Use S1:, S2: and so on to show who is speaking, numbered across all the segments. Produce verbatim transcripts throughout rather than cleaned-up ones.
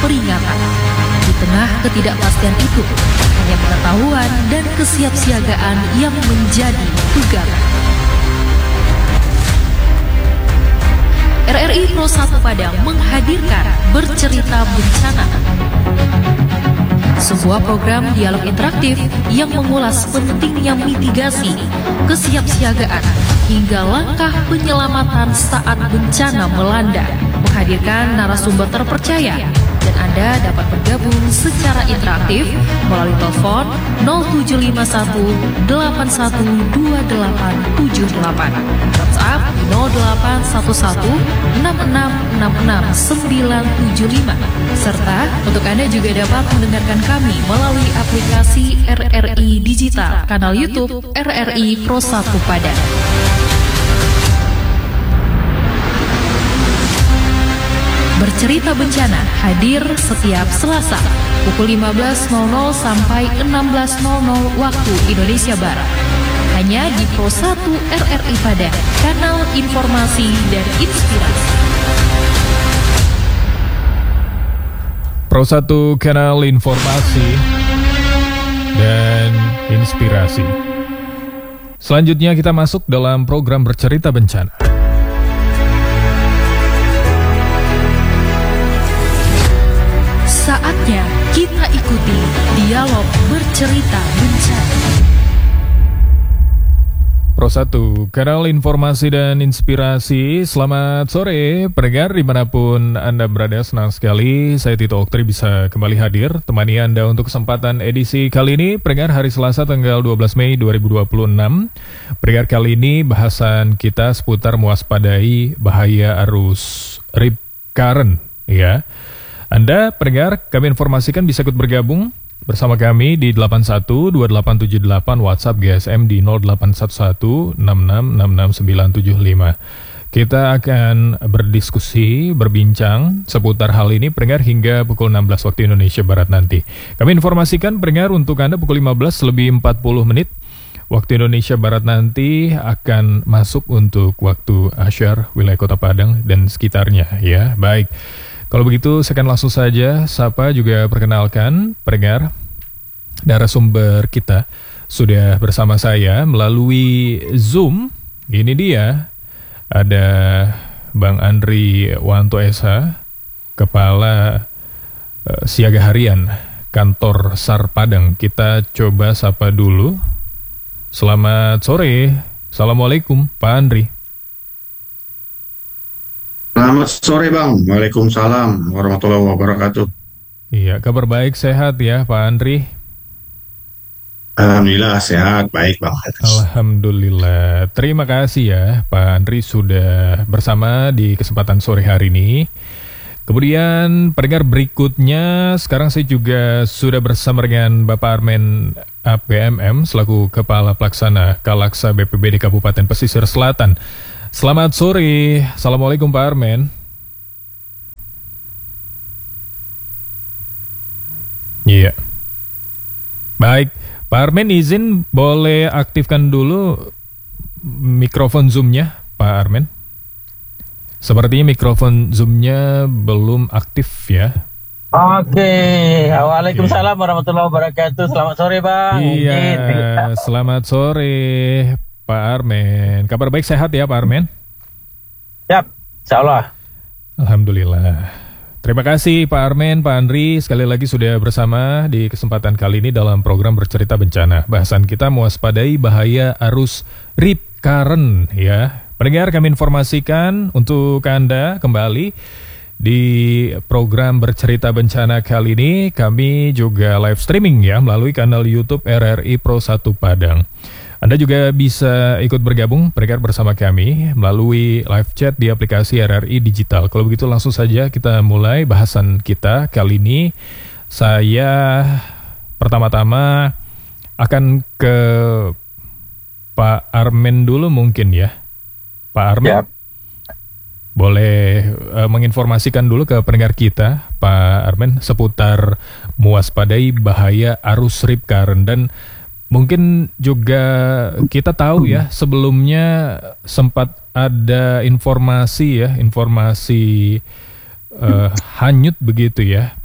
S1: peringatan. Di tengah ketidakpastian itu, hanya pengetahuan dan kesiapsiagaan yang menjadi pegangan. R R I Pro satu Padang menghadirkan Bercerita Bencana, sebuah program dialog interaktif yang mengulas pentingnya mitigasi, kesiapsiagaan, hingga langkah penyelamatan saat bencana melanda. Menghadirkan narasumber terpercaya, dan Anda dapat bergabung secara interaktif melalui telepon nol tujuh lima satu delapan satu dua delapan tujuh delapan, WhatsApp nol delapan satu satu enam enam enam enam sembilan tujuh lima, serta untuk Anda juga dapat mendengarkan kami melalui aplikasi R R I Digital, kanal YouTube R R I Pro satu Padang. Bercerita Bencana hadir setiap Selasa pukul lima belas nol nol sampai enam belas nol nol waktu Indonesia Barat. Hanya di Pro satu R R I Padang, kanal informasi dan inspirasi.
S2: Pro satu, kanal informasi dan inspirasi. Selanjutnya kita masuk dalam program Bercerita Bencana.
S1: Saatnya kita ikuti dialog Bercerita Bencana.
S2: Pro satu, kanal informasi dan inspirasi. Selamat sore pendengar dimanapun Anda berada, senang sekali saya Tito Oktri bisa kembali hadir temani Anda untuk kesempatan edisi kali ini. Pendengar, hari Selasa tanggal dua belas Mei dua ribu dua puluh enam. Pendengar, kali ini bahasan kita seputar mewaspadai bahaya arus rip current, ya. Anda pendengar, kami informasikan bisa ikut bergabung bersama kami di delapan satu dua delapan tujuh delapan, WhatsApp G S M di nol delapan satu satu enam enam enam enam sembilan tujuh lima. Kita akan berdiskusi, berbincang seputar hal ini pendengar hingga pukul enam belas waktu Indonesia Barat nanti. Kami informasikan pendengar untuk Anda pukul lima belas lebih empat puluh menit waktu Indonesia Barat nanti akan masuk untuk waktu asyar wilayah Kota Padang dan sekitarnya, ya. Baik. Kalau begitu, saya akan langsung saja sapa juga perkenalkan pendengar narasumber kita sudah bersama saya melalui Zoom. Ini dia, ada Bang Andri Wanto S H, Kepala uh, Siaga Harian Kantor SAR Padang. Kita coba sapa dulu. Selamat sore, Assalamualaikum Pak Andri.
S3: Selamat sore Bang, Waalaikumsalam warahmatullahi wabarakatuh.
S2: Iya, kabar baik, sehat ya Pak Andri?
S3: Alhamdulillah sehat, baik Bang.
S2: Alhamdulillah, terima kasih ya Pak Andri sudah bersama di kesempatan sore hari ini. Kemudian pendengar berikutnya, sekarang saya juga sudah bersama dengan Bapak Armen A P M M selaku Kepala Pelaksana Kalaksa B P B D Kabupaten Pesisir Selatan. Selamat sore, Assalamualaikum Pak Armen. Iya. Baik, Pak Armen izin boleh aktifkan dulu mikrofon Zoom-nya, Pak Armen. Sepertinya mikrofon Zoom-nya belum aktif ya.
S4: Oke, Waalaikumsalam warahmatullahi wabarakatuh. Selamat sore Bang.
S2: Iya, selamat sore Pak Armen. Kabar baik, sehat ya Pak Armen?
S4: Siap, insya Allah.
S2: Alhamdulillah. Terima kasih Pak Armen, Pak Andri sekali lagi sudah bersama di kesempatan kali ini dalam program Bercerita Bencana. Bahasan kita mewaspadai bahaya arus rip current, ya. Pendengar, kami informasikan untuk Anda kembali di program Bercerita Bencana kali ini kami juga live streaming ya melalui kanal YouTube R R I Pro satu Padang. Anda juga bisa ikut bergabung pendengar bersama kami melalui live chat di aplikasi R R I Digital. Kalau begitu langsung saja kita mulai bahasan kita kali ini. Saya pertama-tama akan ke Pak Armen dulu mungkin ya. Pak Armen, yep. Boleh uh, menginformasikan dulu ke pendengar kita, Pak Armen, seputar mewaspadai bahaya arus rip current. Dan mungkin juga kita tahu ya, sebelumnya sempat ada informasi ya, informasi uh, hanyut begitu ya, Pak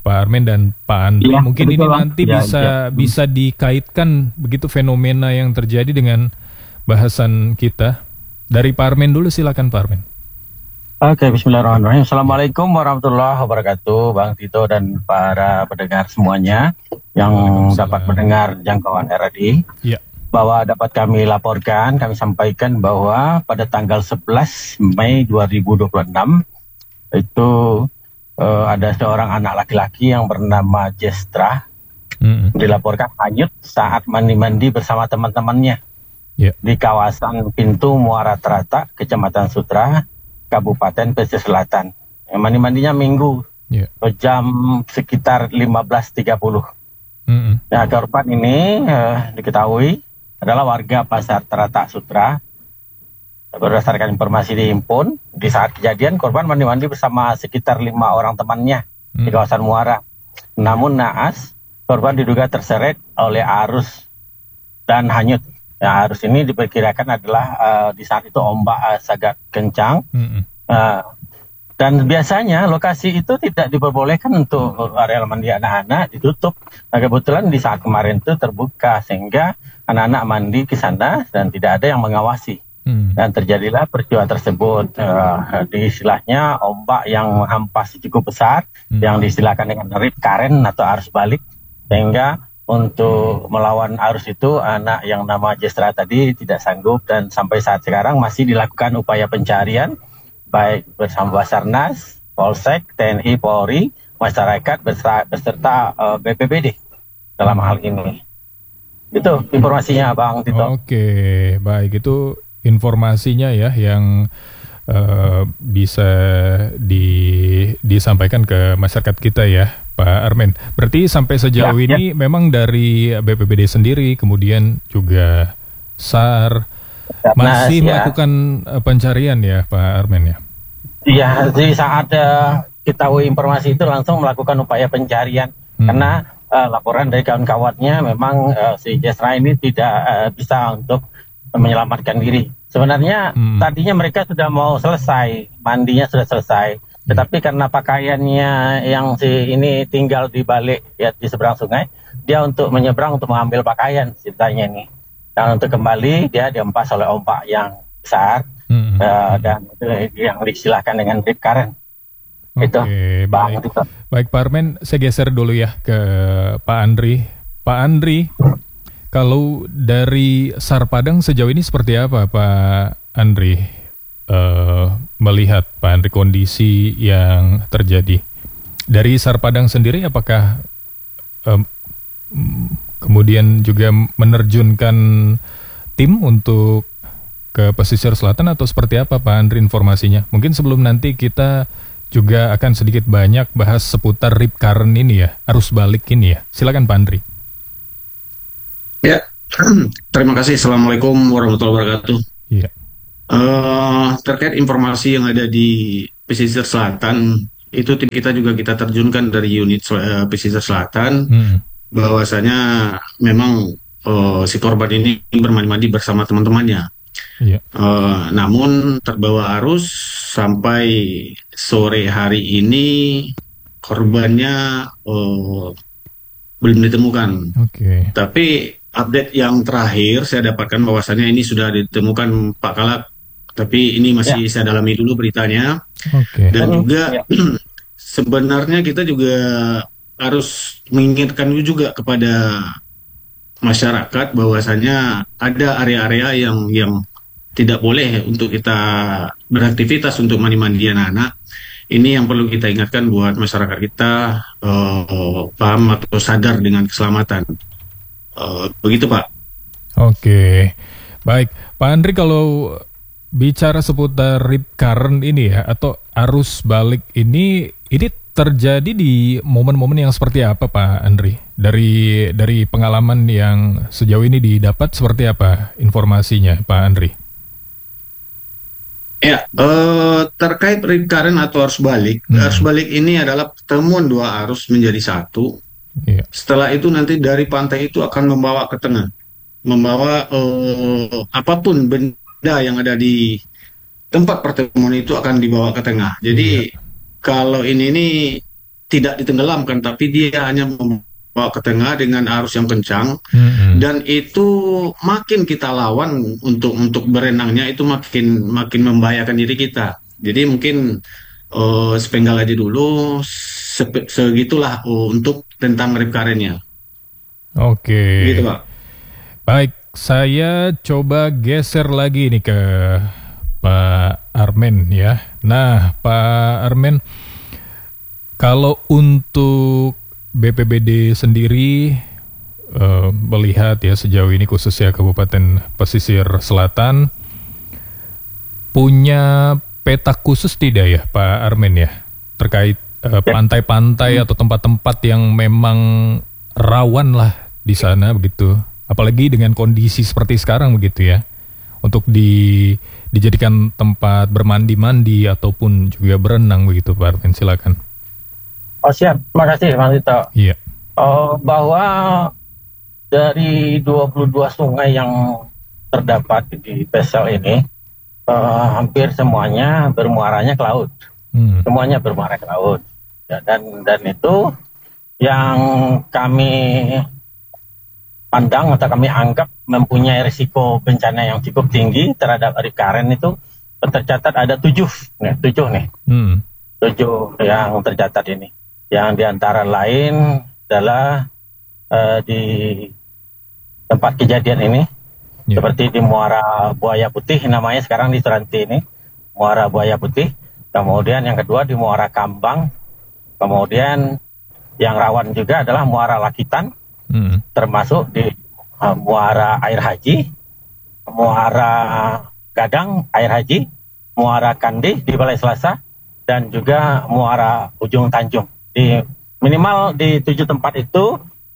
S2: Pak Armen dan Pak Andri.
S4: Ya,
S2: Mungkin ini
S4: betul, Bang.
S2: nanti
S4: Ya,
S2: bisa
S4: ya.
S2: bisa dikaitkan begitu fenomena yang terjadi dengan bahasan kita. Dari Pak Armen dulu, silakan Pak Armen.
S4: Oke, bismillahirrahmanirrahim. Assalamualaikum warahmatullahi wabarakatuh, Bang Tito dan para pendengar semuanya yang
S2: Waalaikumsalam.
S4: dapat mendengar jangkauan R A D.
S2: Ya.
S4: Bahwa dapat kami laporkan, kami sampaikan bahwa pada tanggal sebelas Mei dua ribu dua puluh enam itu eh, ada seorang anak laki-laki yang bernama Jestra
S2: Mm-mm.
S4: dilaporkan hanyut saat mandi-mandi bersama teman-temannya
S2: Ya.
S4: di kawasan Pintu Muara Terata, Kecamatan Sutra, Kabupaten Pesisir Selatan. Yang mandi-mandinya Minggu,
S2: Ya.
S4: jam sekitar lima belas tiga puluh.
S2: Mm-mm.
S4: Nah, korban ini eh, diketahui adalah warga Pasar Terata Sutra. Berdasarkan informasi dihimpun, di saat kejadian korban mandi-mandi bersama sekitar lima orang temannya di
S2: Mm.
S4: kawasan Muara. Namun naas, korban diduga terseret oleh arus dan hanyut. Nah, arus ini diperkirakan adalah eh, di saat itu ombak eh, sangat kencang.
S2: Mm-mm.
S4: Eh, dan biasanya lokasi itu tidak diperbolehkan untuk area mandi anak-anak, ditutup. Nah, kebetulan di saat kemarin itu terbuka sehingga anak-anak mandi ke sana dan tidak ada yang mengawasi.
S2: Mm.
S4: Dan terjadilah peristiwa tersebut. Eh, di istilahnya ombak yang hampas cukup besar,
S2: Mm.
S4: yang diistilahkan dengan rip current atau arus balik, sehingga untuk melawan arus itu anak yang nama Jestra tadi tidak sanggup, dan sampai saat sekarang masih dilakukan upaya pencarian baik bersama Basarnas, Polsek, T N I, Polri, masyarakat beserta, beserta uh, B P B D dalam hal ini. Itu informasinya Bang Tito.
S2: Oke, baik, itu informasinya ya yang eh, bisa di, disampaikan ke masyarakat kita ya, Pak Armen. Berarti sampai sejauh
S4: Ya,
S2: ini memang dari B P B D sendiri, kemudian juga S A R masih
S4: ya.
S2: melakukan eh, pencarian ya, Pak Armen ya.
S4: Iya, di saat uh, kita tahu informasi itu langsung melakukan upaya pencarian.
S2: Hmm.
S4: Karena uh, laporan dari kawan-kawannya memang uh, si Jestra ini tidak uh, bisa untuk menyelamatkan diri. Sebenarnya
S2: Hmm.
S4: tadinya mereka sudah mau selesai, mandinya sudah selesai. Tetapi karena pakaiannya yang si ini tinggal di balik ya di seberang sungai, dia untuk menyeberang untuk mengambil pakaian ceritanya ini. Dan untuk kembali dia dihempas oleh ombak yang besar.
S2: Hmm.
S4: Uh, dan itu yang diistilahkan dengan rip current.
S2: Oke,
S4: Itu Bang
S2: baik.
S4: Tito.
S2: Baik Pak Armen, saya geser dulu ya ke Pak Andri. Pak Andri, kalau dari S A R Padang sejauh ini seperti apa Pak Andri eh, melihat Pak Andri kondisi yang terjadi? Dari S A R Padang sendiri apakah em, mm, kemudian juga menerjunkan tim untuk ke pesisir selatan atau seperti apa Pak Andri informasinya? Mungkin sebelum nanti kita juga akan sedikit banyak bahas seputar rip current ini ya, arus balik ini ya. Silakan Pak Andri.
S3: Ya, terima kasih. Assalamualaikum warahmatullahi wabarakatuh.
S2: Iya.
S3: Eh, terkait informasi yang ada di pesisir selatan, itu tim kita juga kita terjunkan dari unit sel- eh, pesisir selatan,
S2: Hmm.
S3: bahwasanya memang eh, si korban ini bermandi-mandi bersama teman-temannya.
S2: Iya.
S3: Eh, namun terbawa arus sampai sore hari ini korbannya eh, belum ditemukan.
S2: Oke.
S3: Tapi update yang terakhir saya dapatkan bahwasannya ini sudah ditemukan Pak Kalak. Tapi ini masih saya dalami dulu beritanya.
S2: Oke.
S3: Dan
S4: Hmm,
S3: juga
S4: ya.
S3: sebenarnya kita juga harus mengingatkan juga kepada masyarakat bahwasanya ada area-area yang yang tidak boleh untuk kita beraktivitas untuk mandi-mandian anak. Ini yang perlu kita ingatkan buat masyarakat kita eh, paham atau sadar dengan keselamatan. Eh, begitu Pak.
S2: Oke. Baik, Pak Andri, kalau bicara seputar rip current ini ya atau arus balik ini ini terjadi di momen-momen yang seperti apa Pak Andri? Dari dari pengalaman yang sejauh ini didapat seperti apa informasinya Pak Andri?
S3: Ya, eh, terkait rip current atau arus balik,
S2: Hmm.
S3: arus balik ini adalah pertemuan dua arus menjadi satu.
S2: Iya.
S3: Setelah itu nanti dari pantai itu akan membawa ke tengah, membawa eh, apapun benda yang ada di tempat pertemuan itu akan dibawa ke tengah. Jadi kalau ini ini tidak ditenggelamkan, tapi dia hanya membawa ke tengah dengan arus yang kencang.
S2: Mm-mm.
S3: Dan itu makin kita lawan untuk untuk berenangnya itu makin makin membahayakan diri kita. Jadi mungkin eh, sepenggal aja dulu, sepe- segitulah oh, untuk tentang rip current-nya.
S2: Oke.
S3: Gitu Pak.
S2: Baik, saya coba geser lagi nih ke Pak Armen ya. Nah, Pak Armen, kalau untuk B P B D sendiri eh, melihat ya sejauh ini khususnya Kabupaten Pesisir Selatan punya peta khusus tidak ya Pak Armen ya terkait eh, pantai-pantai atau tempat-tempat yang memang rawan lah di sana begitu, apalagi dengan kondisi seperti sekarang begitu ya, untuk di dijadikan tempat bermandi-mandi ataupun juga berenang begitu Pak Armen, silakan.
S4: Oh siap, terima kasih Mas Tito.
S2: Iya.
S4: Oh, bahwa dari dua puluh dua sungai yang terdapat di Pesel ini, eh, hampir semuanya bermuaranya ke laut.
S2: Hmm.
S4: Semuanya bermuara ke laut. Ya, dan dan itu yang kami pandang atau kami anggap mempunyai risiko bencana yang cukup tinggi terhadap rip current itu tercatat ada tujuh, nih, tujuh nih,
S2: Hmm.
S4: tujuh yang tercatat ini. Yang diantara lain adalah uh, di tempat kejadian ini,
S2: Ya.
S4: seperti di Muara Buaya Putih namanya sekarang di Seranti ini, Muara Buaya Putih. Kemudian yang kedua di Muara Kambang. Kemudian yang rawan juga adalah Muara Lakitan,
S2: Hmm.
S4: termasuk di uh, Muara Air Haji, Muara Gadang Air Haji, Muara Kandi di Balai Selasa, dan juga Muara Ujung Tanjung. Di minimal di tujuh tempat itu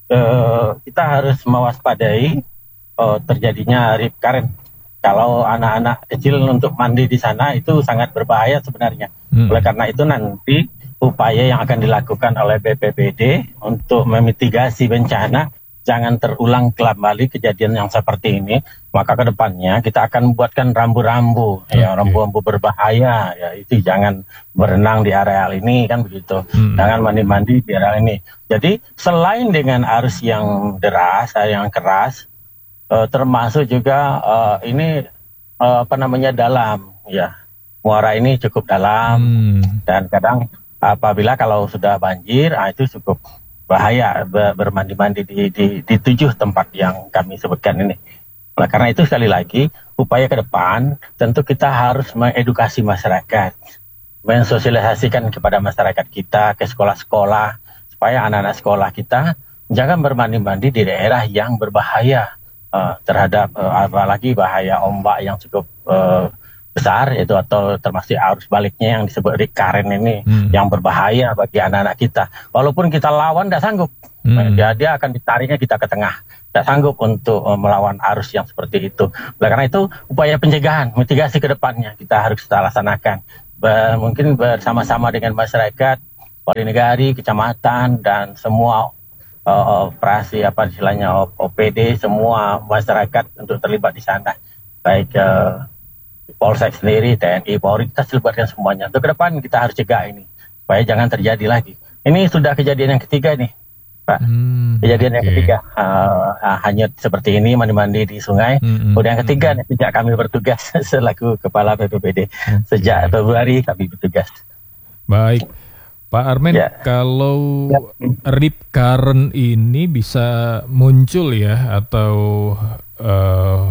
S4: eh, kita harus mewaspadai eh, terjadinya rip current. Kalau anak-anak kecil untuk mandi di sana itu sangat berbahaya sebenarnya.
S2: Hmm.
S4: Oleh karena itu nanti upaya yang akan dilakukan oleh B P B D untuk memitigasi bencana jangan terulang kembali kejadian yang seperti ini, maka ke depannya kita akan membuatkan rambu-rambu,
S2: Okay.
S4: ya rambu-rambu berbahaya, ya itu jangan berenang di areal ini kan begitu,
S2: Hmm.
S4: jangan mandi-mandi di areal ini. Jadi selain dengan arus yang deras, yang keras, eh, termasuk juga eh, ini eh, apa namanya dalam, ya muara ini cukup dalam
S2: Hmm.
S4: dan kadang apabila kalau sudah banjir, ah, itu cukup bahaya ber- bermandi-mandi di, di, di tujuh tempat yang kami sebutkan ini. Nah, karena itu sekali lagi upaya ke depan tentu kita harus mengedukasi masyarakat, mensosialisasikan kepada masyarakat kita ke sekolah-sekolah supaya anak-anak sekolah kita jangan bermandi-mandi di daerah yang berbahaya uh, terhadap uh, apalagi bahaya ombak yang cukup uh, besar itu atau termasuk arus baliknya yang disebut rip current ini
S2: Hmm.
S4: yang berbahaya bagi anak-anak kita. Walaupun kita lawan tidak sanggup,
S2: Hmm.
S4: dia, dia akan ditariknya kita ke tengah. Tidak sanggup untuk uh, melawan arus yang seperti itu. Oleh karena itu upaya pencegahan, mitigasi ke depannya kita harus kita laksanakan. Be- mungkin bersama-sama dengan masyarakat, wali negari, kecamatan dan semua uh, operasi apa istilahnya O P D, semua masyarakat untuk terlibat di sana. Baik uh, Polsek sendiri, T N I, Polri, kita libatkan semuanya. Untuk ke depan kita harus cegah ini, supaya jangan terjadi lagi. Ini sudah kejadian yang ketiga nih, Pak.
S2: Hmm.
S4: Kejadian yang
S2: Oke.
S4: ketiga, uh, uh, hanyut seperti ini, mandi-mandi di sungai.
S2: Hmm.
S4: Kemudian yang ketiga, nih, sejak kami bertugas selaku Kepala B P B D, sejak Februari kami bertugas.
S2: Baik, Pak Armen,
S4: Ya.
S2: kalau
S4: Ya.
S2: rip current ini bisa muncul ya atau eh,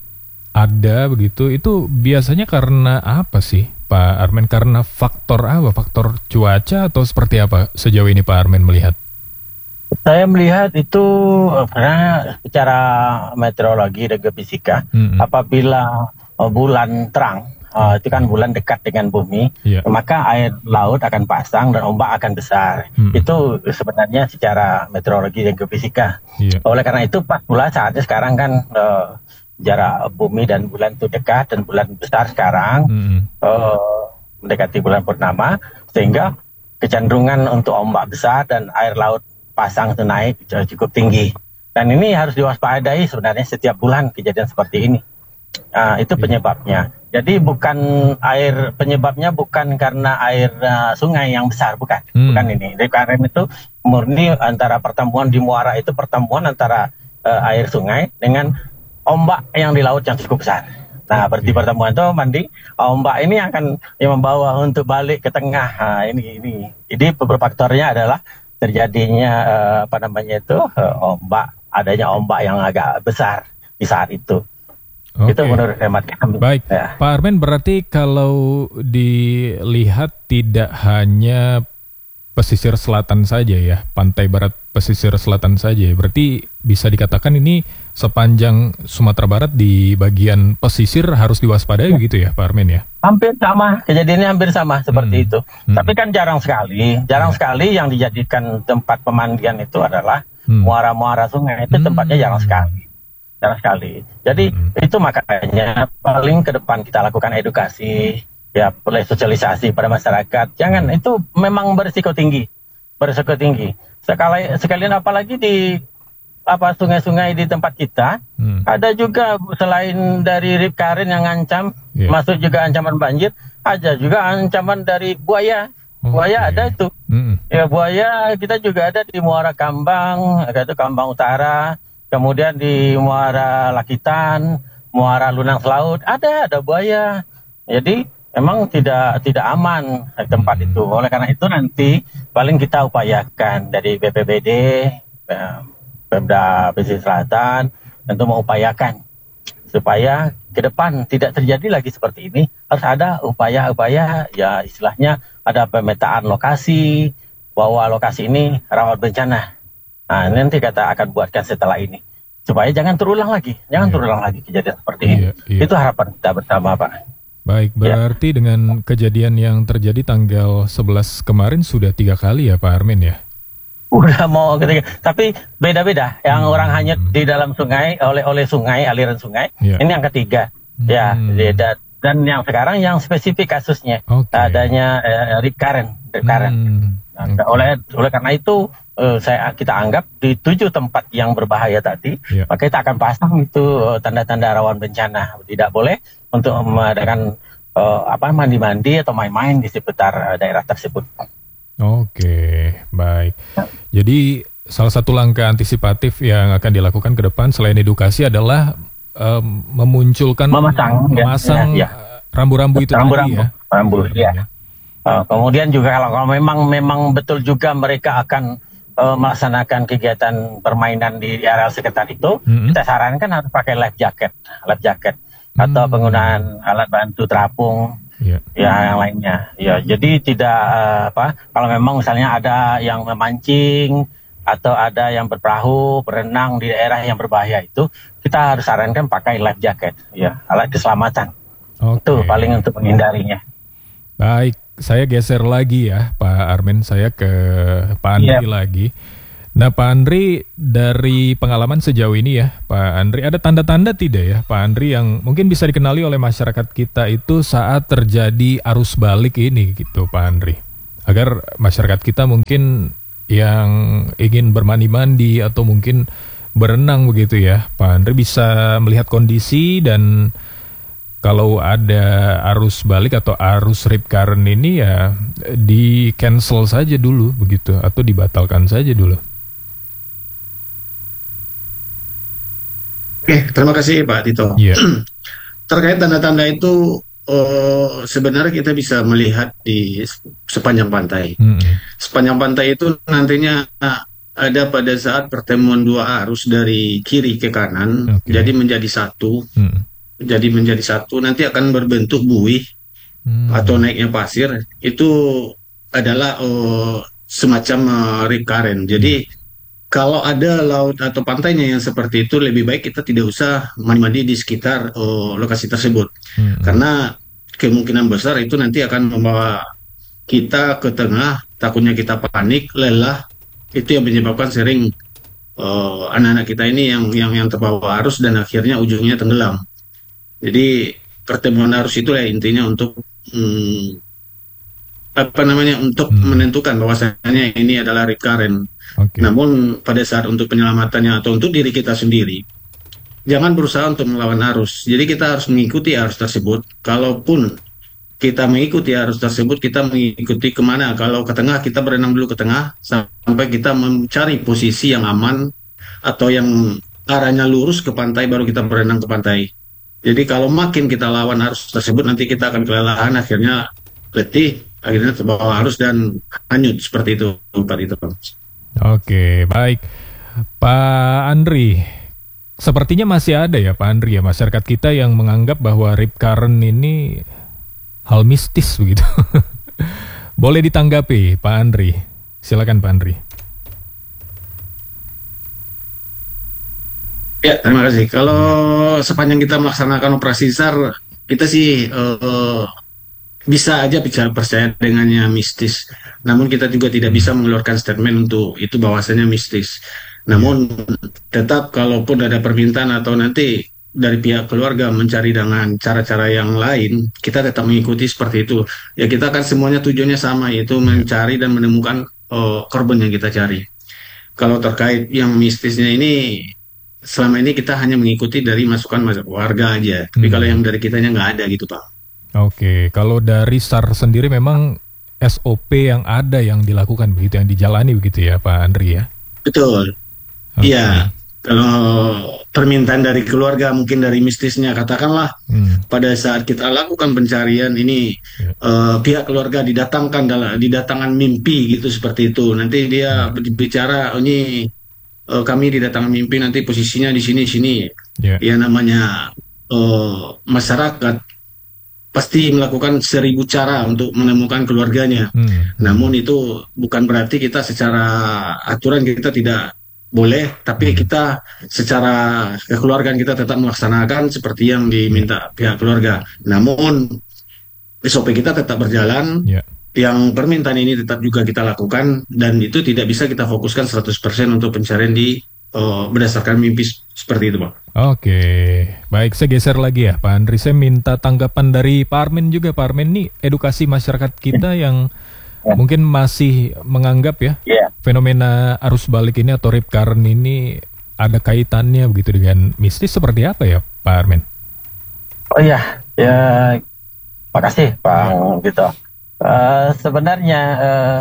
S2: ada begitu, itu biasanya karena apa sih Pak Armen? Karena faktor apa? Faktor cuaca atau seperti apa sejauh ini Pak Armen melihat?
S4: Saya melihat itu eh, karena secara meteorologi dan geofisika,
S2: Hmm.
S4: apabila eh, bulan terang, eh, itu kan bulan dekat dengan bumi,
S2: Iya.
S4: maka air laut akan pasang dan ombak akan besar.
S2: Hmm.
S4: Itu sebenarnya secara meteorologi dan geofisika.
S2: Iya.
S4: Oleh karena itu pas pula saatnya sekarang kan eh, jarak bumi dan bulan itu dekat dan bulan besar sekarang,
S2: Hmm.
S4: eh, mendekati bulan purnama, sehingga kecenderungan untuk ombak besar dan air laut pasang itu naik cukup tinggi. Dan ini harus diwaspadai sebenarnya setiap bulan kejadian seperti ini. Uh, itu penyebabnya. Jadi bukan air penyebabnya bukan karena air uh, sungai yang besar, bukan, hmm. bukan ini. Rip current itu murni antara pertemuan di muara itu pertemuan antara uh, air sungai dengan ombak yang di laut yang cukup besar. Nah, berarti pertemuan itu mandi ombak ini akan yang membawa untuk balik ke tengah. Nah, ini ini. Jadi beberapa faktornya adalah terjadinya uh, apa namanya itu uh, ombak, adanya ombak yang agak besar di saat itu.
S2: Oke.
S4: Itu menurut hemat kami.
S2: Baik,
S4: ya.
S2: Pak Armen, berarti kalau dilihat tidak hanya pesisir selatan saja ya, pantai barat pesisir selatan saja, berarti bisa dikatakan ini sepanjang Sumatera Barat di bagian pesisir harus diwaspadai begitu ya, Pak Armen ya?
S4: Hampir sama, kejadiannya hampir sama seperti
S2: hmm.
S4: itu.
S2: Hmm.
S4: Tapi kan jarang sekali, jarang
S2: ya.
S4: sekali yang dijadikan tempat pemandian itu adalah
S2: hmm.
S4: muara-muara sungai, itu hmm. tempatnya jarang sekali. Jarang sekali. Jadi hmm. itu makanya paling ke depan kita lakukan edukasi, ya mulai sosialisasi pada masyarakat. Jangan, itu memang berisiko tinggi, berisiko tinggi. Sekali sekalian apalagi di apa sungai-sungai di tempat kita, hmm. ada juga selain dari rip current yang ngancam, yeah. masuk juga ancaman banjir, ada juga ancaman dari buaya. Buaya okay. ada itu. Hmm. Ya buaya kita juga ada di Muara Kambang, ada itu Kambang Utara. Kemudian di Muara Lakitan, Muara Lunang Selaut, ada ada buaya. Jadi memang tidak tidak aman tempat hmm. itu. Oleh karena itu nanti paling kita upayakan dari B P B D, Pemda Pesisir Selatan, tentu mengupayakan supaya ke depan tidak terjadi lagi seperti ini. Harus ada upaya-upaya, ya istilahnya ada pemetaan lokasi, bahwa lokasi ini rawan bencana. Nah, nanti kita akan buatkan setelah ini supaya jangan terulang lagi, jangan yeah. terulang lagi kejadian seperti
S2: yeah,
S4: ini.
S2: Yeah.
S4: Itu harapan kita bersama, Pak.
S2: Baik, berarti yeah. dengan kejadian yang terjadi tanggal sebelas kemarin sudah tiga kali ya, Pak Armen ya?
S4: Udah mau ketiga, tapi beda-beda. Yang hmm. orang hanyut di dalam sungai oleh oleh sungai, aliran sungai. Yeah. Ini yang ketiga, hmm. ya. Dan, dan yang sekarang yang spesifik kasusnya okay. adanya eh, rip current, rip current. Hmm. Nah, okay. oleh oleh karena itu uh, saya kita anggap di tujuh tempat yang berbahaya tadi, yeah. maka kita akan pasang itu uh, tanda-tanda rawan bencana. Tidak boleh untuk mengadakan uh, apa mandi-mandi atau main-main di sekitar uh, daerah tersebut.
S2: Oke, baik. Jadi salah satu langkah antisipatif yang akan dilakukan ke depan selain edukasi adalah um, memunculkan
S4: memasang,
S2: memasang
S4: ya, ya.
S2: rambu-rambu itu
S4: rambu-rambu,
S2: tadi ya.
S4: Rambu, ya. ya. Uh, kemudian juga kalau, kalau memang memang betul juga mereka akan uh, melaksanakan kegiatan permainan di area sekitar itu, mm-hmm. kita sarankan harus pakai life jacket, life jacket mm-hmm. atau penggunaan alat bantu terapung, yeah. ya yang lainnya. Ya, jadi tidak uh, apa kalau memang misalnya ada yang memancing atau ada yang berperahu, berenang di daerah yang berbahaya itu, kita harus sarankan pakai life jacket, ya alat keselamatan. Okay. Itu paling untuk menghindarinya.
S2: Baik. Saya geser lagi ya Pak Armen, saya ke Pak Andri yep. lagi. Nah Pak Andri, dari pengalaman sejauh ini ya Pak Andri, ada tanda-tanda tidak ya Pak Andri yang mungkin bisa dikenali oleh masyarakat kita itu saat terjadi arus balik ini gitu Pak Andri, agar masyarakat kita mungkin yang ingin bermandi-mandi atau mungkin berenang begitu ya Pak Andri bisa melihat kondisi dan kalau ada arus balik atau arus rip current ini ya di cancel saja dulu begitu atau dibatalkan saja dulu.
S3: Oke, terima kasih Pak Tito.
S2: Yeah.
S3: Terkait tanda-tanda itu uh, sebenarnya kita bisa melihat di sepanjang pantai. Mm-hmm. Sepanjang pantai itu nantinya ada pada saat pertemuan dua arus dari kiri ke kanan, okay. jadi menjadi satu. Mm. Jadi menjadi satu, nanti akan berbentuk buih hmm. atau naiknya pasir, itu adalah uh, semacam uh, rip current. Jadi hmm. kalau ada laut atau pantainya yang seperti itu, lebih baik kita tidak usah mandi-mandi di sekitar uh, lokasi tersebut. Hmm. Karena kemungkinan besar itu nanti akan membawa kita ke tengah, takutnya kita panik, lelah, itu yang menyebabkan sering uh, anak-anak kita ini yang, yang, yang terbawa arus dan akhirnya ujungnya tenggelam. Jadi pertemuan arus itu ya intinya untuk hmm, apa namanya untuk hmm. menentukan bahwasanya ini adalah rip current. Okay. Namun pada saat untuk penyelamatannya atau untuk diri kita sendiri, jangan berusaha untuk melawan arus. Jadi kita harus mengikuti arus tersebut. Kalaupun kita mengikuti arus tersebut, kita mengikuti kemana. Kalau ke tengah, kita berenang dulu ke tengah, sampai kita mencari posisi yang aman, atau yang arahnya lurus ke pantai, baru kita berenang ke pantai. Jadi kalau makin kita lawan arus tersebut, nanti kita akan kelelahan, akhirnya letih, akhirnya terbawa arus dan hanyut, seperti itu. Pak itu.
S2: Oke, baik. Pak Andri, sepertinya masih ada ya Pak Andri ya, masyarakat kita yang menganggap bahwa rip current ini hal mistis begitu. Boleh ditanggapi Pak Andri. Silakan Pak Andri.
S3: Ya, terima kasih. Kalau sepanjang kita melaksanakan operasi SAR, kita sih uh, bisa aja bicara percaya dengannya mistis. Namun kita juga tidak bisa mengeluarkan statement untuk itu bahwasanya mistis. Namun tetap kalaupun ada permintaan atau nanti dari pihak keluarga mencari dengan cara-cara yang lain, kita tetap mengikuti seperti itu. Ya kita kan semuanya tujuannya sama, yaitu mencari dan menemukan uh, korban yang kita cari. Kalau terkait yang mistisnya ini, selama ini kita hanya mengikuti dari masukan warga aja. Tapi
S2: Hmm.
S3: kalau yang dari kitanya nggak ada gitu Pak.
S2: Oke, kalau dari SAR sendiri memang S O P yang ada yang dilakukan begitu, yang dijalani begitu ya Pak Andri ya?
S3: Betul.
S2: Oke.
S3: Iya. Kalau permintaan dari keluarga, mungkin dari mistisnya, katakanlah
S2: Hmm.
S3: pada saat kita lakukan pencarian ini,
S2: Ya.
S3: eh, pihak keluarga didatangkan dalam didatangkan mimpi gitu, seperti itu. Nanti dia bicara, oh, ini eh, kami didatangkan mimpi, nanti posisinya di sini sini.
S2: Ya.
S3: Ya namanya eh, masyarakat pasti melakukan seribu cara untuk menemukan keluarganya.
S2: Hmm.
S3: Namun itu bukan berarti kita secara aturan kita tidak boleh, tapi kita secara kekeluargaan kita tetap melaksanakan seperti yang diminta pihak keluarga. Namun S O P kita tetap berjalan,
S2: Ya.
S3: yang permintaan ini tetap juga kita lakukan, dan itu tidak bisa kita fokuskan seratus persen untuk pencarian di eh, berdasarkan mimpi seperti itu, Pak.
S2: Oke, baik, saya geser lagi ya Pak Andri. Saya minta tanggapan dari Pak Armin juga. Pak Armin, nih edukasi masyarakat kita yang
S4: Ya.
S2: mungkin masih menganggap ya
S4: Iya.
S2: fenomena arus balik ini atau rip current ini ada kaitannya begitu dengan mistis, seperti apa ya Pak Armin?
S4: Oh iya, ya, makasih Bang gitu. Eh, sebenarnya eh,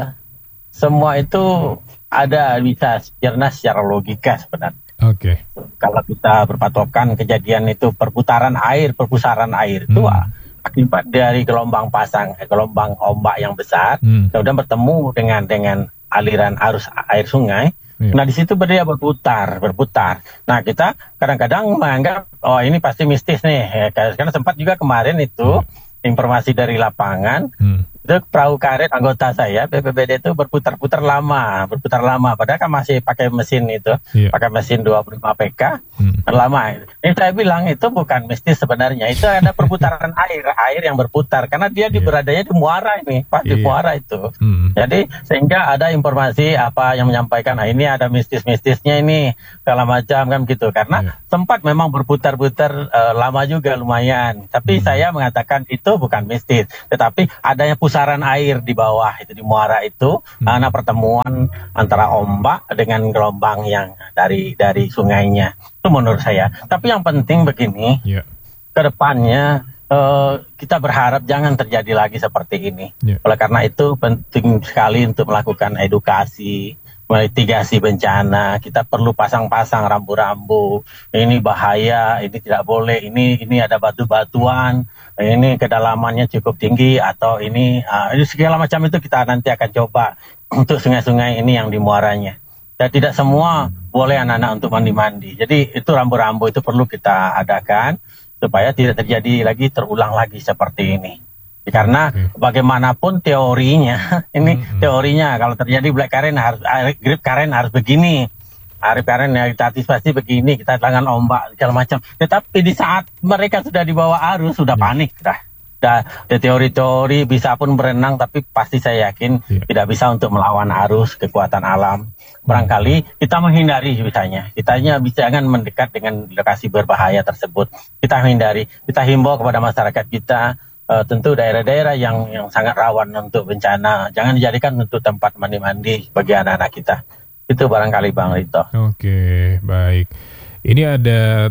S4: semua itu ada bisa dicerna secara logika sebenarnya.
S2: Oke.
S4: Kalau kita berpatokan kejadian itu perputaran air, perputaran air itu
S2: Hmm.
S4: akibat dari gelombang pasang, eh, gelombang ombak yang besar,
S2: Hmm.
S4: kemudian bertemu dengan dengan aliran arus air sungai.
S2: Iya.
S4: Nah di situ dia berputar, berputar. Nah kita kadang-kadang menganggap oh ini pasti mistis nih, ya, karena sempat juga kemarin itu informasi dari lapangan.
S2: Hmm.
S4: Itu perahu karet anggota saya B P B D itu berputar-putar lama, berputar lama. Padahal kan masih pakai mesin itu,
S2: Iya.
S4: pakai mesin dua puluh lima P K,
S2: Hmm.
S4: lama. Ini saya bilang itu bukan mistis sebenarnya. Itu ada perputaran air, air yang berputar karena dia di
S2: Iya.
S4: beradanya di muara ini, Pak, di
S2: Iya.
S4: muara itu.
S2: Hmm.
S4: Jadi sehingga ada informasi apa yang menyampaikan, nah ini ada mistis-mistisnya ini segala macam kan gitu. Karena
S2: Iya.
S4: sempat memang berputar-putar eh, lama juga lumayan. Tapi
S2: Hmm.
S4: saya mengatakan itu bukan mistis, tetapi adanya pusaran air di bawah itu di muara itu
S2: Hmm.
S4: karena pertemuan antara ombak dengan gelombang yang dari dari sungainya. Itu menurut saya. Tapi yang penting begini,
S2: Iya.
S4: ke depannya eh, kita berharap jangan terjadi lagi seperti ini.
S2: Ya.
S4: Oleh karena itu penting sekali untuk melakukan edukasi, mitigasi bencana. Kita perlu pasang-pasang rambu-rambu. Ini bahaya, ini tidak boleh, ini ini ada batu-batuan, ini kedalamannya cukup tinggi atau ini ah, ini segala macam itu kita nanti akan coba untuk sungai-sungai ini yang di muaranya. Dan tidak semua boleh anak-anak untuk mandi-mandi. Jadi itu rambu-rambu itu perlu kita adakan supaya tidak terjadi lagi, terulang lagi seperti ini. Karena
S2: Oke.
S4: bagaimanapun teorinya, ini
S2: Hmm.
S4: teorinya kalau terjadi black current harus air- grip current harus begini. Arif current ya kita antisipasi begini, kita tangan ombak segala macam. Tetapi di saat mereka sudah di bawah arus sudah
S2: Ya.
S4: panik dah. Dah ada teori-teori bisa pun berenang, tapi pasti saya yakin
S2: Ya.
S4: tidak bisa untuk melawan arus kekuatan alam. Barangkali kita menghindari misalnya, kitanya bisa jangan mendekat dengan lokasi berbahaya tersebut. Kita hindari, kita himbau kepada masyarakat kita, eh, tentu daerah-daerah yang yang sangat rawan untuk bencana, jangan dijadikan untuk tempat mandi-mandi bagi anak-anak kita. Itu barangkali Bang Rito.
S2: Oke, baik. Ini ada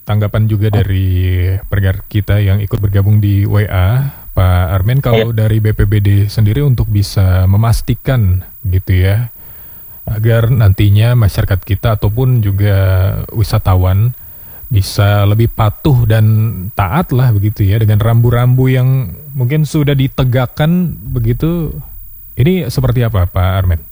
S2: tanggapan juga dari pendengar kita yang ikut bergabung di W A, Pak Armen, kalau dari B P B D sendiri untuk bisa memastikan gitu ya, agar nantinya masyarakat kita ataupun juga wisatawan bisa lebih patuh dan taat lah begitu ya, dengan rambu-rambu yang mungkin sudah ditegakkan begitu. Ini seperti apa Pak Armen?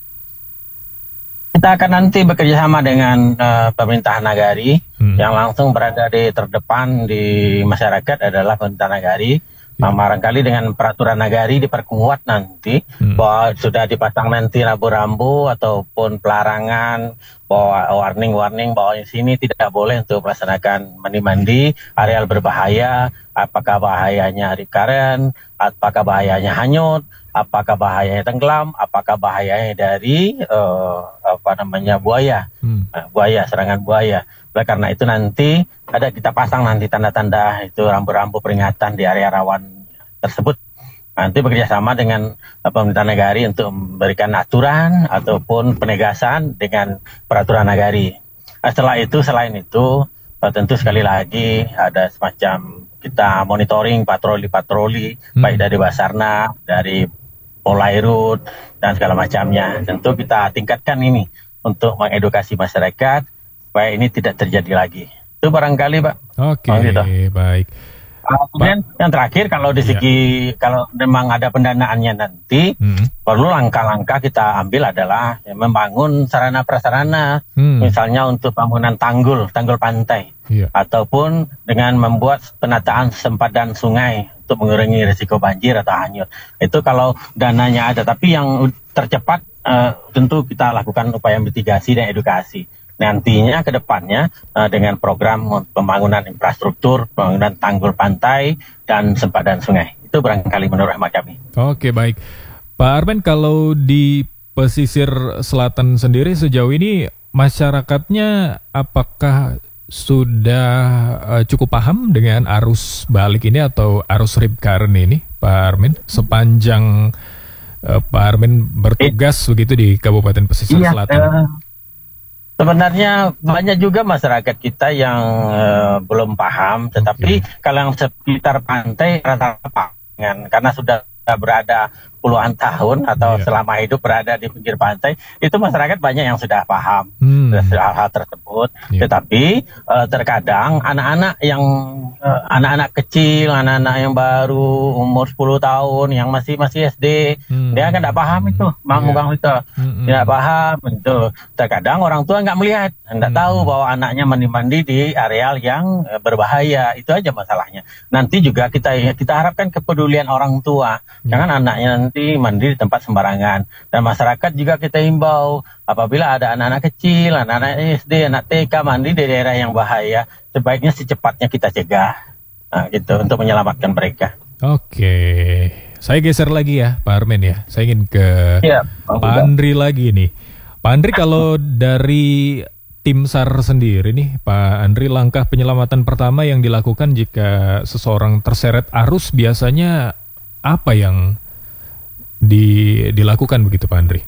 S4: Kita akan nanti bekerja sama dengan uh, pemerintah Nagari, hmm. yang langsung berada di terdepan di masyarakat adalah pemerintah Nagari. Nah, barangkali dengan peraturan Nagari diperkuat nanti, hmm. bahwa sudah dipasang nanti rambu-rambu ataupun pelarangan, bahwa warning-warning bahwa di sini tidak boleh untuk melaksanakan mandi-mandi, areal berbahaya, apakah bahayanya ripkaren, apakah bahayanya hanyut, apakah bahayanya tenggelam, apakah bahayanya dari uh, apa namanya buaya, hmm. uh, buaya, serangan buaya. Oleh karena itu nanti ada kita pasang nanti tanda-tanda itu rambu-rambu peringatan di area rawan tersebut. Nanti bekerjasama dengan uh, pemerintah Nagari untuk memberikan aturan ataupun penegasan dengan peraturan Nagari. Nah, setelah itu, selain itu uh, tentu sekali lagi ada semacam kita monitoring patroli-patroli, hmm. baik dari Basarnas, dari Polairut dan segala macamnya. Tentu kita tingkatkan ini untuk mengedukasi masyarakat supaya ini tidak terjadi lagi. Itu barangkali, Pak.
S2: Oke, okay, gitu. Baik.
S4: Kemudian yang terakhir, kalau di segi ya. kalau memang ada pendanaannya nanti, hmm. perlu langkah-langkah kita ambil adalah ya, membangun sarana prasarana, hmm. misalnya untuk bangunan tanggul, tanggul pantai, ya. ataupun dengan membuat penataan sempadan sungai untuk mengurangi risiko banjir atau hanyut. Itu kalau dananya ada, tapi yang tercepat uh, tentu kita lakukan upaya mitigasi dan edukasi. Nantinya ke depannya uh, dengan program pembangunan infrastruktur, pembangunan tanggul pantai dan sempadan sungai. Itu barangkali menurut hemat kami.
S2: Oke, baik. Pak Armen, kalau di pesisir selatan sendiri sejauh ini masyarakatnya apakah sudah uh, cukup paham dengan arus balik ini atau arus ripkaren ini, Pak Armen, sepanjang uh, Pak Armen bertugas eh, begitu di Kabupaten Pesisir iya, Selatan? Uh,
S4: sebenarnya banyak juga masyarakat kita yang uh, belum paham, tetapi okay. kalau yang sekitar pantai rata-rata paham, karena sudah berada puluhan tahun atau yeah. selama hidup berada di pinggir pantai, itu masyarakat banyak yang sudah paham hmm. hal-hal tersebut. Yeah. Tetapi uh, terkadang anak-anak yang uh, anak-anak kecil, anak-anak yang baru umur sepuluh tahun, yang masih masih S D, hmm. dia kan tidak paham itu, bang-bang yeah. itu, hmm. tidak paham itu. Terkadang orang tua nggak melihat, tidak hmm. tahu bahwa anaknya mandi-mandi di areal yang uh, berbahaya. Itu aja masalahnya. Nanti juga kita kita harapkan kepedulian orang tua, yeah. jangan anaknya nanti mandi di tempat sembarangan. Dan masyarakat juga kita himbau, apabila ada anak-anak kecil, anak-anak S D, anak T K mandi di daerah yang bahaya, sebaiknya secepatnya kita cegah, nah, gitu, untuk menyelamatkan mereka.
S2: Oke, saya geser lagi ya Pak Armen ya, saya ingin ke ya, Pak Andri lagi nih. Pak Andri, kalau dari tim SAR sendiri nih Pak Andri, langkah penyelamatan pertama yang dilakukan jika seseorang terseret arus biasanya apa yang di, dilakukan begitu Pak Andri?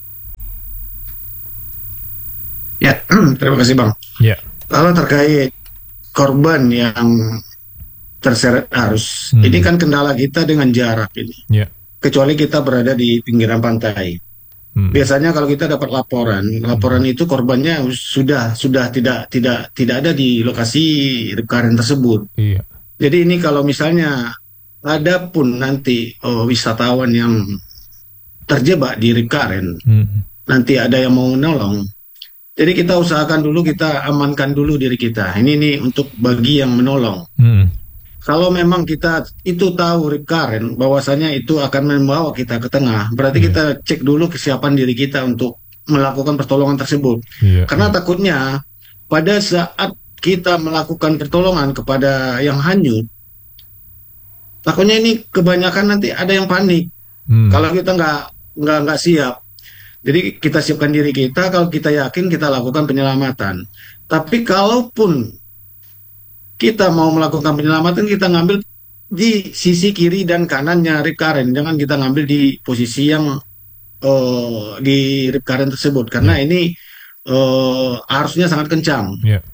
S3: Ya, terima kasih Bang.
S2: Ya.
S3: Kalau terkait korban yang terseret arus, hmm. ini kan kendala kita dengan jarak ini.
S2: Ya.
S3: Kecuali kita berada di pinggiran pantai. Hmm. Biasanya kalau kita dapat laporan, laporan hmm. itu korbannya sudah sudah tidak tidak tidak ada di lokasi ripkaren tersebut.
S2: Iya.
S3: Jadi ini kalau misalnya ada pun nanti oh, wisatawan yang terjebak di ripkaren, hmm. nanti ada yang mau menolong. Jadi kita usahakan dulu, kita amankan dulu diri kita. Ini nih untuk bagi yang menolong. Hmm. Kalau memang kita itu tahu ripkaren, bahwasanya itu akan membawa kita ke tengah, berarti yeah. kita cek dulu kesiapan diri kita untuk melakukan pertolongan tersebut. Yeah. Karena yeah. takutnya pada saat kita melakukan pertolongan kepada yang hanyut, takutnya ini kebanyakan nanti ada yang panik. Hmm. Kalau kita nggak nggak nggak siap, jadi kita siapkan diri kita. Kalau kita yakin, kita lakukan penyelamatan. Tapi kalaupun kita mau melakukan penyelamatan, kita ngambil di sisi kiri dan kanannya ripkaren. Jangan kita ngambil di posisi yang uh, di ripkaren tersebut, karena yeah. ini uh, arusnya sangat kencang. Yeah.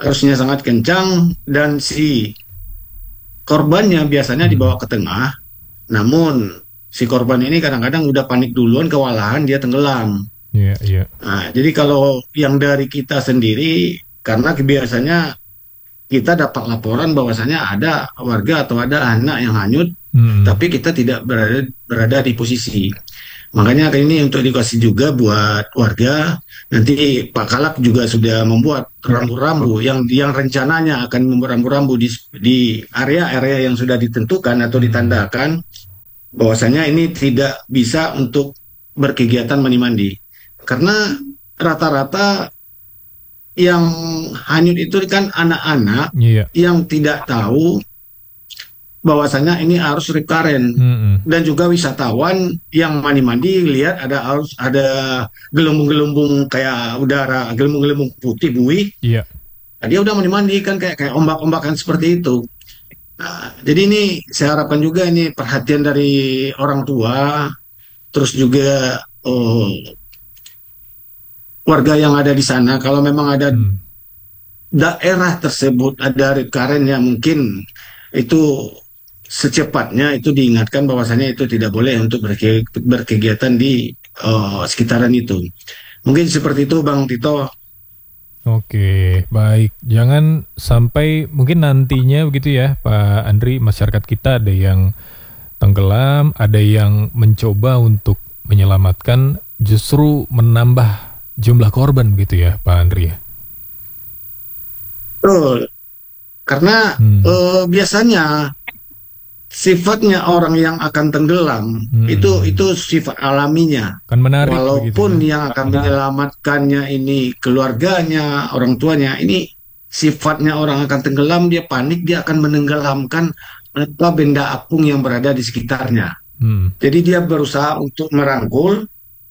S3: arusnya sangat kencang dan si korbannya biasanya dibawa ke tengah, namun si korban ini kadang-kadang udah panik duluan, kewalahan, dia tenggelam.
S2: Iya, iya.
S3: Nah, jadi kalau yang dari kita sendiri, karena biasanya kita dapat laporan bahwasanya ada warga atau ada anak yang hanyut,
S2: Hmm.
S3: tapi kita tidak berada berada di posisi. Makanya kali ini untuk edukasi juga buat warga. Nanti Pak Kalak juga sudah membuat rambu-rambu yang yang rencananya akan membuat rambu-rambu di di area-area yang sudah ditentukan atau ditandakan bahwasanya ini tidak bisa untuk berkegiatan mandi-mandi. Karena rata-rata yang hanyut itu kan anak-anak
S2: Iya.
S3: yang tidak tahu bahwasanya ini arus recurrent.
S2: Hmm.
S3: Dan juga wisatawan yang mandi-mandi lihat ada arus, ada gelembung-gelembung kayak udara, gelembung-gelembung putih buih.
S2: Iya.
S3: Nah, dia udah mandi-mandi kan kayak kayak ombak-ombakan seperti itu. Nah, jadi ini saya harapkan juga ini perhatian dari orang tua, terus juga oh, warga yang ada di sana. Kalau memang ada
S2: Hmm.
S3: daerah tersebut ada recurrent ya, mungkin itu secepatnya itu diingatkan bahwasanya itu tidak boleh untuk berke- berkegiatan di eh, sekitaran itu. Mungkin seperti itu Bang Tito.
S2: Oke, baik. Jangan sampai mungkin nantinya begitu ya, Pak Andri, masyarakat kita ada yang tenggelam, ada yang mencoba untuk menyelamatkan, justru menambah jumlah korban begitu ya, Pak Andri ya.
S3: Betul. Karena
S2: Hmm.
S3: eh, biasanya sifatnya orang yang akan tenggelam
S2: Hmm.
S3: itu itu sifat alaminya.
S2: Kan menarik
S3: Walaupun
S2: begitu ya.
S3: yang akan menyelamatkannya ini keluarganya, orang tuanya, ini sifatnya orang akan tenggelam, dia panik, dia akan menenggelamkan apa benda apung yang berada di sekitarnya.
S2: Hmm.
S3: Jadi dia berusaha untuk merangkul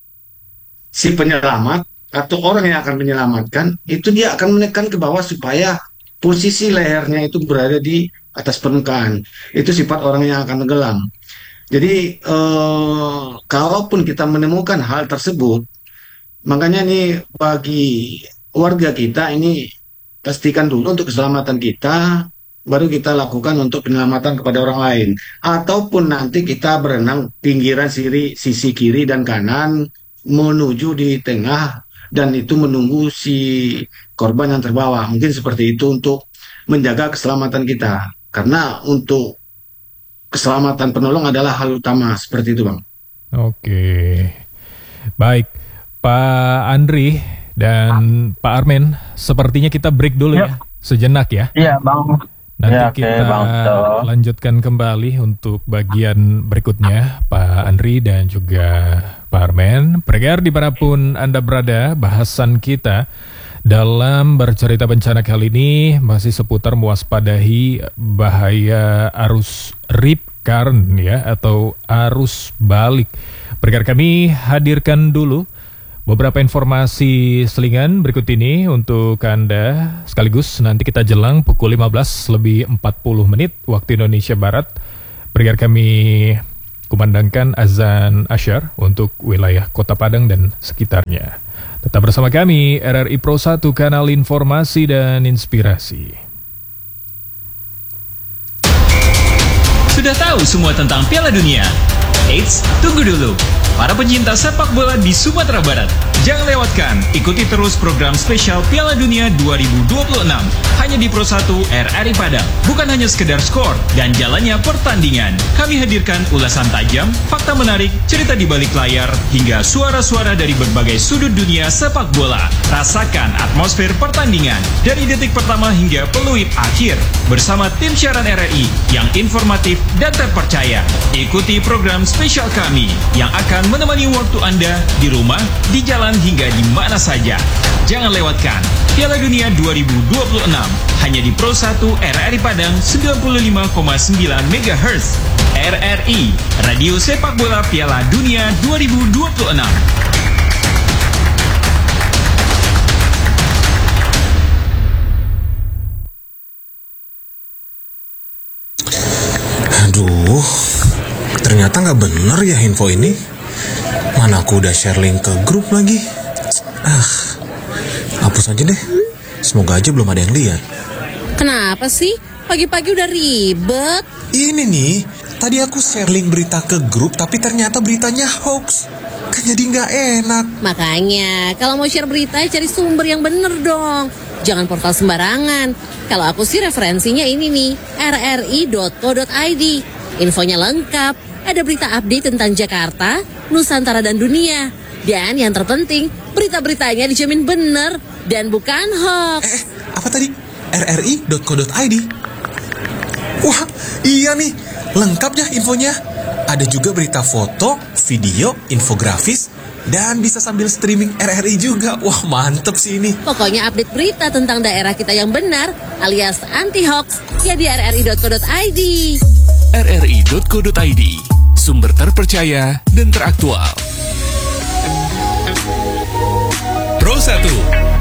S3: si penyelamat atau orang yang akan menyelamatkan, itu dia akan menekan ke bawah supaya posisi lehernya itu berada di atas permukaan. Itu sifat orang yang akan tenggelam. Jadi eh, kalaupun kita menemukan hal tersebut, makanya nih bagi warga kita ini pastikan dulu untuk keselamatan kita, baru kita lakukan untuk penyelamatan kepada orang lain. Ataupun nanti kita berenang pinggiran siri, sisi kiri dan kanan menuju di tengah dan itu menunggu si korban yang terbawa. Mungkin seperti itu untuk menjaga keselamatan kita. Karena untuk keselamatan penolong adalah hal utama, seperti itu Bang.
S2: Oke. Baik, Pak Andri dan Pak Armen, sepertinya kita break dulu ya, sejenak ya.
S4: Iya, Bang.
S2: Nanti
S4: Ya, oke,
S2: kita
S4: Bang. So.
S2: lanjutkan kembali untuk bagian berikutnya, Pak Andri dan juga Pak Armen. Pendengar dimanapun Anda berada, bahasan kita dalam bercerita bencana kali ini masih seputar mewaspadai bahaya arus rip current ya, atau arus balik. Pendengar, kami hadirkan dulu beberapa informasi selingan berikut ini untuk Anda, sekaligus nanti kita jelang pukul lima belas lebih empat puluh menit waktu Indonesia Barat. Pendengar, kami kumandangkan azan asyar untuk wilayah Kota Padang dan sekitarnya. Tetap bersama kami, R R I Pro satu, kanal informasi dan inspirasi.
S5: Sudah tahu semua tentang Piala Dunia? Eits, tunggu dulu. Para pencinta sepak bola di Sumatera Barat, jangan lewatkan, ikuti terus program spesial Piala Dunia dua ribu dua puluh enam hanya di Pro satu R R I Padang. Bukan hanya sekedar skor dan jalannya pertandingan, kami hadirkan ulasan tajam, fakta menarik, cerita di balik layar, hingga suara-suara dari berbagai sudut dunia sepak bola. Rasakan atmosfer pertandingan dari detik pertama hingga peluit akhir bersama tim siaran R R I yang informatif dan terpercaya. Ikuti program spesial kami yang akan menemani waktu Anda di rumah, di jalan, hingga di mana saja. Jangan lewatkan Piala Dunia dua ribu dua puluh enam hanya di Pro satu R R I Padang sembilan puluh lima koma sembilan megahertz. R R I, Radio Sepak Bola Piala Dunia dua ribu dua puluh enam.
S6: Aduh, ternyata nggak bener ya info ini. Mana aku udah share link ke grup lagi. Ah, hapus aja deh. Semoga aja belum ada yang lihat.
S7: Kenapa sih? Pagi-pagi udah ribet.
S6: Ini nih, tadi aku share link berita ke grup tapi ternyata beritanya hoax. Kan jadi nggak enak.
S7: Makanya, kalau mau share berita, cari sumber yang bener dong. Jangan portal sembarangan. Kalau aku sih referensinya ini nih, r r i dot co dot i d. Infonya lengkap, ada berita update tentang Jakarta, Nusantara dan dunia. Dan yang terpenting, berita-beritanya dijamin bener dan bukan hoax.
S6: Eh, apa tadi? r r i dot co dot i d. Wah, iya nih, lengkap ya infonya. Ada juga berita foto, video, infografis, dan bisa sambil streaming R R I juga. Wah, mantep sih ini.
S7: Pokoknya update berita tentang daerah kita yang benar alias anti-hoax ya di r r i dot co dot i d.
S8: r r i dot co dot i d, sumber terpercaya dan teraktual. Pro satu